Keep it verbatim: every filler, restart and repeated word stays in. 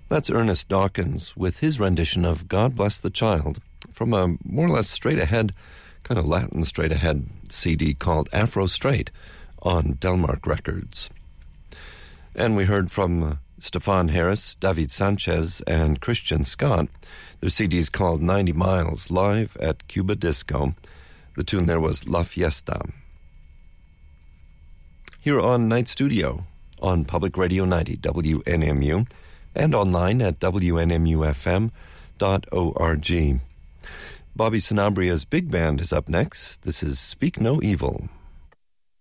That's Ernest Dawkins with his rendition of God Bless the Child from a more or less straight-ahead, kind of Latin straight-ahead C D called Afro Straight on Delmark Records. And we heard from uh, Stefan Harris, David Sanchez, and Christian Scott. Their C D's called ninety miles, live at Cuba Disco. The tune there was La Fiesta. Here on Night Studio on Public Radio ninety W N M U and online at W N M U F M dot org. Bobby Sanabria's big band is up next. This is Speak No Evil.